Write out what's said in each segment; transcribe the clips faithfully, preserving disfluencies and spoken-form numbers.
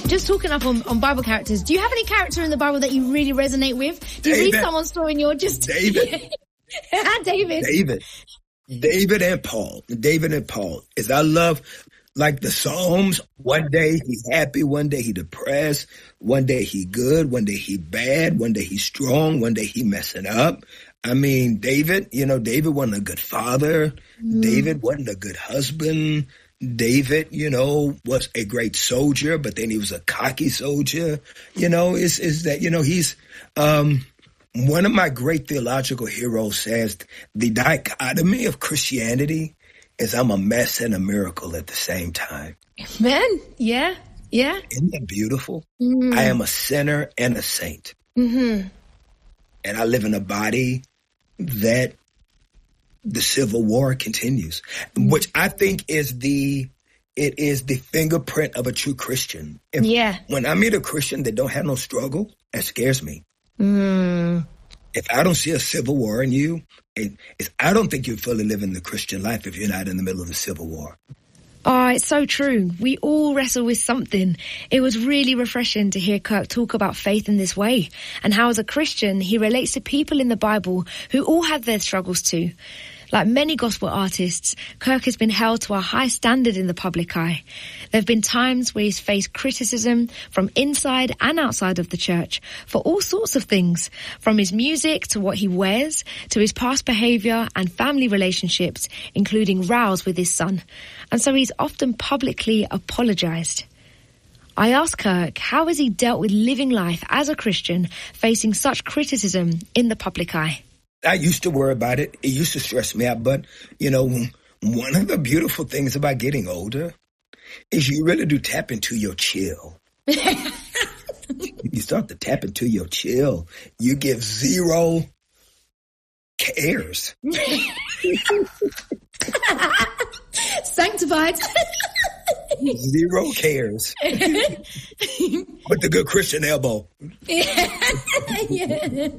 just talking up on, on Bible characters, do you have any character in the Bible that you really resonate with? Do you David. read someone's story and you're just... David. David. David. David and Paul. David and Paul. Is I love, like the Psalms, one day he's happy, one day he depressed, one day he good, one day he bad, one day he's strong, one day he messing up. I mean, David, you know, David wasn't a good father. Mm. David wasn't a good husband. David, you know, was a great soldier, but then he was a cocky soldier. You know, is is that, you know, he's, um, one of my great theological heroes says the dichotomy of Christianity is I'm a mess and a miracle at the same time. Man, yeah, yeah. Isn't that beautiful? Mm. I am a sinner and a saint. Mm-hmm. And I live in a body that the Civil War continues, mm. which I think is the, it is the fingerprint of a true Christian. If, yeah. When I meet a Christian that don't have no struggle, that scares me. Mm. If I don't see a civil war in you, it, it's, I don't think you're fully living the Christian life if you're not in the middle of a civil war. Oh, it's so true. We all wrestle with something. It was really refreshing to hear Kirk talk about faith in this way and how as a Christian, he relates to people in the Bible who all have their struggles too. Like many gospel artists, Kirk has been held to a high standard in the public eye. There have been times where he's faced criticism from inside and outside of the church for all sorts of things, from his music to what he wears, to his past behaviour and family relationships, including rows with his son. And so he's often publicly apologised. I asked Kirk, how has he dealt with living life as a Christian, facing such criticism in the public eye? I used to worry about it. It used to stress me out. But, you know, one of the beautiful things about getting older is you really do tap into your chill. You start to tap into your chill. You give zero cares. Sanctified. Zero cares. With the good Christian elbow. Yeah.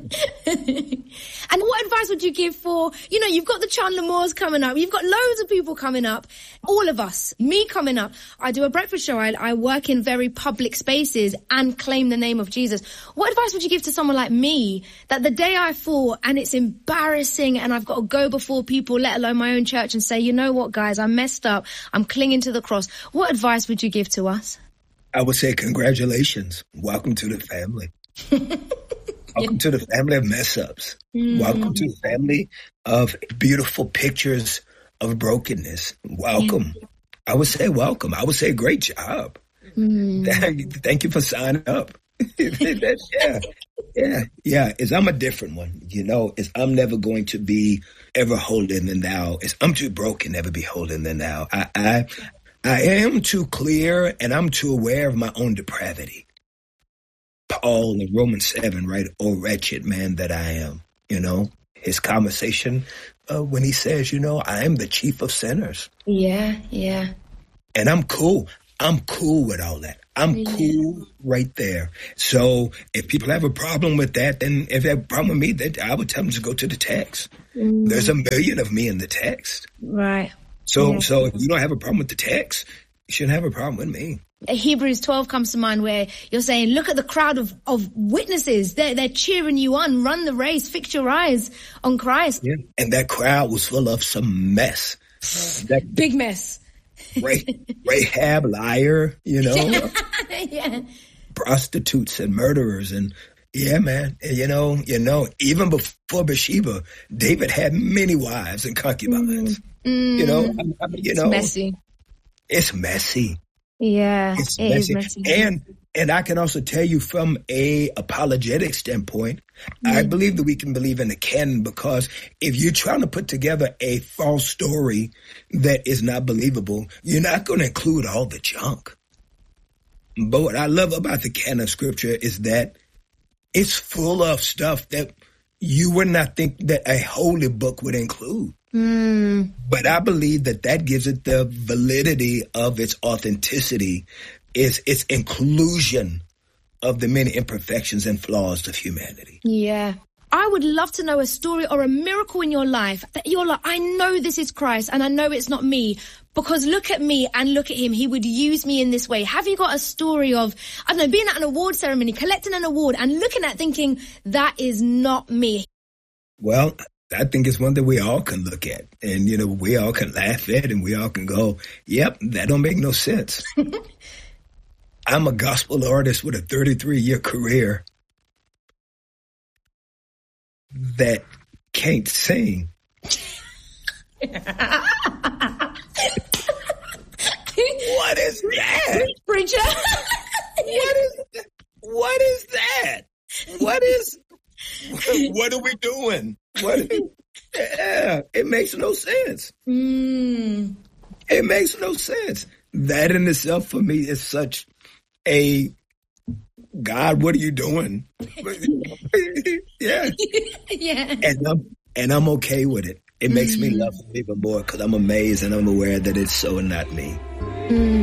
And what advice would you give for, you know, you've got the Chandler Moores coming up. You've got loads of people coming up. All of us. Me coming up. I do a breakfast show. I, I work in very public spaces and claim the name of Jesus. What advice would you give to someone like me that the day I fall and it's embarrassing and I've got to go before people, let alone my own church, and say, you know what, guys, I messed up. I'm clinging to the cross. What advice would you give to us? I would say congratulations. Welcome to the family. Welcome to the family of mess-ups. Mm. Welcome to the family of beautiful pictures of brokenness. Welcome. Yeah. I would say welcome. I would say great job. Mm. Thank you for signing up. yeah, yeah, yeah. Is I'm a different one, you know. Is I'm never going to be ever holier than thou. Is I'm too broken, never be holier than thou. I, I, I am too clear, and I'm too aware of my own depravity. Paul in Romans seven, right? Oh, wretched man that I am, you know, his conversation uh, when he says, you know, I am the chief of sinners. Yeah, yeah. And I'm cool. I'm cool with all that. I'm yeah. cool right there. So if people have a problem with that, then if they have a problem with me, then I would tell them to go to the text. Mm. There's a million of me in the text. Right. So, yeah. so if you don't have a problem with the text, you shouldn't have a problem with me. Hebrews twelve comes to mind where you're saying, look at the crowd of, of witnesses. They're, they're cheering you on. Run the race. Fix your eyes on Christ. Yeah. And that crowd was full of some mess. That big mess. Ray, Rahab, liar, you know. Yeah. Prostitutes and murderers. And yeah, man, you know, you know, even before Bathsheba, David had many wives and concubines. Mm. You know, I, I mean, you it's know. messy. It's messy. Yeah, it's it messy. Is messy. And and I can also tell you from a apologetic standpoint, mm. I believe that we can believe in the canon, because if you're trying to put together a false story that is not believable, you're not going to include all the junk. But what I love about the canon of scripture is that it's full of stuff that you would not think that a holy book would include. Mm. But I believe that that gives it the validity of its authenticity, is its inclusion of the many imperfections and flaws of humanity. Yeah. I would love to know a story or a miracle in your life that you're like, I know this is Christ and I know it's not me, because look at me and look at him. He would use me in this way. Have you got a story of, I don't know, being at an award ceremony, collecting an award and looking at thinking, that is not me? Well, I think it's one that we all can look at and, you know, we all can laugh at and we all can go, yep, that don't make no sense. I'm a gospel artist with a thirty-three year career that can't sing. What is that? Preacher. What is that? What is that? What is, what are we doing? What is, yeah, it makes no sense. Mm. It makes no sense. That in itself for me is such a, God, what are you doing? Yeah. Yeah. And I'm, and I'm okay with it. It makes mm. me love him even more because I'm amazed and I'm aware that it's so not me. Mm.